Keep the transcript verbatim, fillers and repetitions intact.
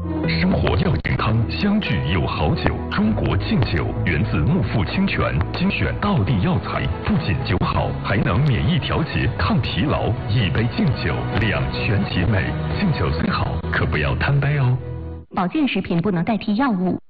生活要健康，相聚有好酒。中国劲酒源自木富清泉，精选道地药材，不仅酒好，还能免疫调节、抗疲劳。一杯劲酒，两全其美。劲酒虽好，可不要贪杯哦。 保健食品不能代替药物。